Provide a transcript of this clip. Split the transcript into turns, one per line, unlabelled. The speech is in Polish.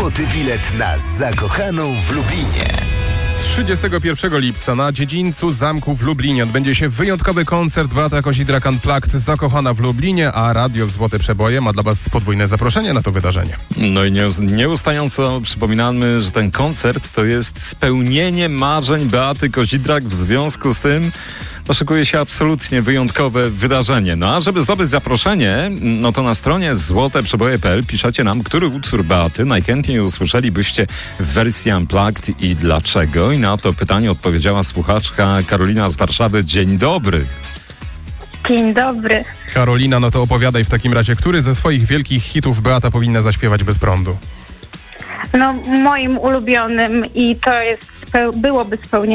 złoty bilet na zakochaną w Lublinie.
31 lipca na dziedzińcu zamku w Lublinie odbędzie się wyjątkowy koncert Beata Kozidrak Unplugged Zakochana w Lublinie, a Radio Złote Przeboje ma dla Was podwójne zaproszenie na to wydarzenie.
No i nieustająco przypominamy, że ten koncert to jest spełnienie marzeń Beaty Kozidrak, w związku z tym szykuje się absolutnie wyjątkowe wydarzenie. No a żeby zdobyć zaproszenie, no to na stronie złoteprzeboje.pl piszecie nam, który utwór Beaty najchętniej usłyszelibyście w wersji Unplugged i dlaczego. I na to pytanie odpowiedziała słuchaczka Karolina z Warszawy. Dzień dobry.
Dzień dobry.
Karolina, no to opowiadaj w takim razie, który ze swoich wielkich hitów Beata powinna zaśpiewać bez prądu?
No, moim ulubionym i to byłoby spełnienie